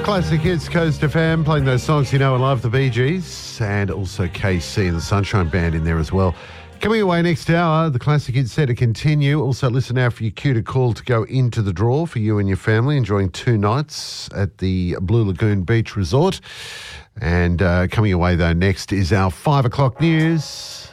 Classic Hits, Coast FM, playing those songs you know and love, the Bee Gees, and also KC and the Sunshine Band in there as well. Coming away next hour, the Classic Hits set to continue. Also, listen out for your cue to call to go into the draw for you and your family, enjoying 2 nights at the Blue Lagoon Beach Resort. And coming away, though, next is our 5 o'clock news.